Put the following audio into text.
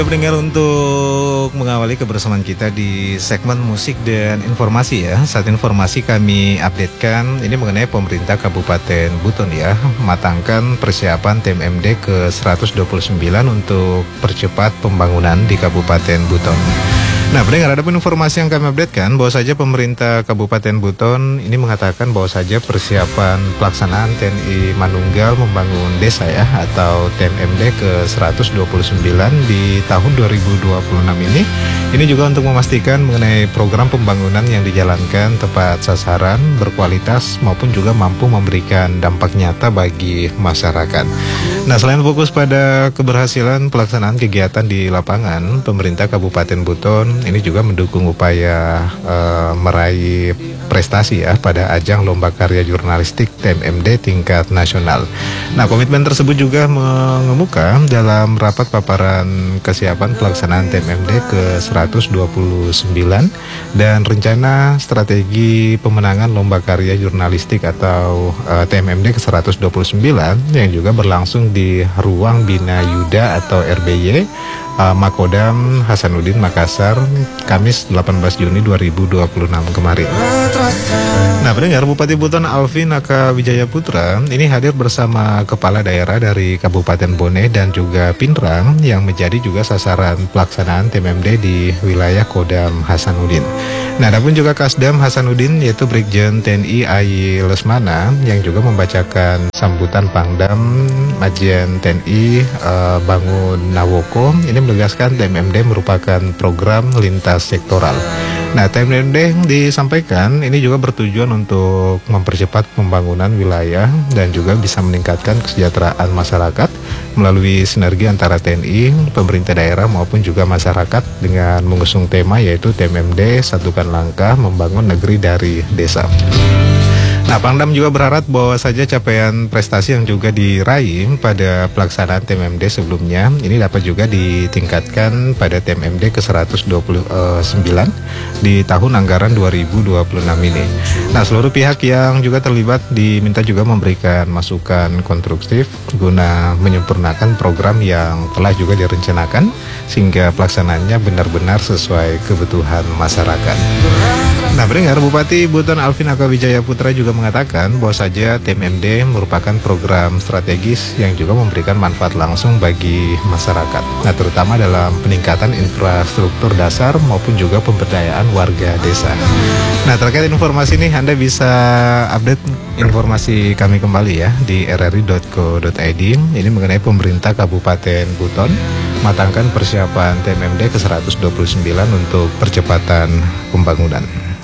Pendengar, untuk mengawali kebersamaan kita di segmen musik dan informasi ya. Saat informasi kami updatekan ini mengenai pemerintah Kabupaten Buton ya, matangkan persiapan TMMD ke-129 untuk percepat pembangunan di Kabupaten Buton. Nah, pendengar, ada pun informasi yang kami updatekan bahwa saja pemerintah Kabupaten Buton ini mengatakan bahwa saja persiapan pelaksanaan TNI Manunggal Membangun Desa ya, atau TMMD ke-129 di tahun 2026 ini juga untuk memastikan mengenai program pembangunan yang dijalankan tepat sasaran, berkualitas maupun juga mampu memberikan dampak nyata bagi masyarakat. Nah, selain fokus pada keberhasilan pelaksanaan kegiatan di lapangan, pemerintah Kabupaten Buton ini juga mendukung upaya meraih prestasi ya pada ajang lomba karya jurnalistik TMMD tingkat nasional. Nah, komitmen tersebut juga mengemuka dalam rapat paparan kesiapan pelaksanaan TMMD ke-129 dan rencana strategi pemenangan lomba karya jurnalistik atau TMMD ke-129 yang juga berlangsung di Ruang Bina Yuda atau RBY Makodam Hasanuddin Makassar, Kamis 18 Juni 2026 kemarin. Nah, pendengar, Bupati Buton Alvin Aka Wijaya Putra ini hadir bersama kepala daerah dari Kabupaten Bone dan juga Pinrang yang menjadi juga sasaran pelaksanaan TMMD di wilayah Kodam Hasanuddin. Nah, adapun juga Kasdam Hasanuddin yaitu Brigjen TNI Ai Lesmana yang juga membacakan sambutan Pangdam Majen TNI Bangun Nawoko ini menegaskan TMMD merupakan program lintas sektoral. Nah, TMMD disampaikan ini juga bertujuan untuk mempercepat pembangunan wilayah dan juga bisa meningkatkan kesejahteraan masyarakat melalui sinergi antara TNI, pemerintah daerah maupun juga masyarakat dengan mengusung tema yaitu TMMD Satukan Langkah Membangun Negeri dari Desa. Nah, Pangdam juga berharap bahwa saja capaian prestasi yang juga diraih pada pelaksanaan TMMD sebelumnya ini dapat juga ditingkatkan pada TMMD ke-129 di tahun anggaran 2026 ini. Nah, seluruh pihak yang juga terlibat diminta juga memberikan masukan konstruktif guna menyempurnakan program yang telah juga direncanakan sehingga pelaksanaannya benar-benar sesuai kebutuhan masyarakat. Nah, pendengar, Bupati Buton Alvin Aka Wijaya Putra juga mengatakan bahwa saja TMMD merupakan program strategis yang juga memberikan manfaat langsung bagi masyarakat. Nah, terutama dalam peningkatan infrastruktur dasar maupun juga pemberdayaan warga desa. Nah, terkait informasi ini Anda bisa update informasi kami kembali ya di rri.co.id. Ini mengenai pemerintah Kabupaten Buton matangkan persiapan TMMD ke-129 untuk percepatan pembangunan.